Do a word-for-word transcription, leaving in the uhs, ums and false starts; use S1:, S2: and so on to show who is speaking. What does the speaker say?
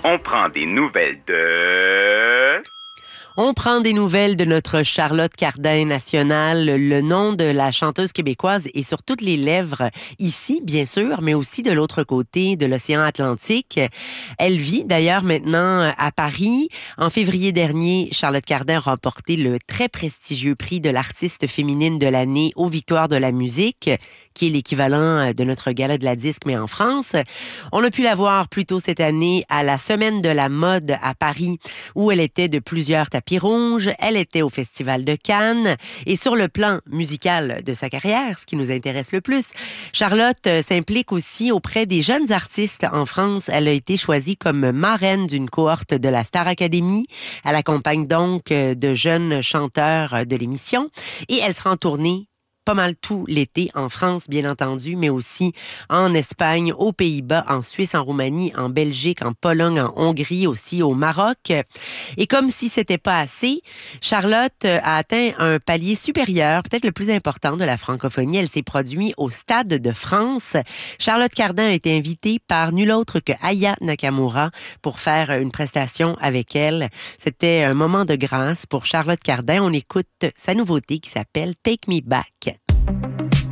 S1: On prend des nouvelles de...
S2: On prend des nouvelles de notre Charlotte Cardin nationale. Le nom de la chanteuse québécoise est sur toutes les lèvres ici, bien sûr, mais aussi de l'autre côté de l'océan Atlantique. Elle vit d'ailleurs maintenant à Paris. En février dernier, Charlotte Cardin a remporté le très prestigieux prix de l'artiste féminine de l'année aux Victoires de la musique, qui est l'équivalent de notre gala de la disque, mais en France. On a pu la voir plus tôt cette année à la Semaine de la mode à Paris, où elle était de plusieurs tapis rouges. Elle était au Festival de Cannes. Et sur le plan musical de sa carrière, ce qui nous intéresse le plus, Charlotte s'implique aussi auprès des jeunes artistes en France. Elle a été choisie comme marraine d'une cohorte de la Star Academy. Elle accompagne donc de jeunes chanteurs de l'émission. Et elle sera en tournée pas mal tout l'été en France, bien entendu, mais aussi en Espagne, aux Pays-Bas, en Suisse, en Roumanie, en Belgique, en Pologne, en Hongrie, aussi au Maroc. Et comme si c'était pas assez, Charlotte a atteint un palier supérieur, peut-être le plus important de la francophonie. Elle s'est produite au Stade de France. Charlotte Cardin a été invitée par nul autre que Aya Nakamura pour faire une prestation avec elle. C'était un moment de grâce pour Charlotte Cardin. On écoute sa nouveauté qui s'appelle Take Me Back.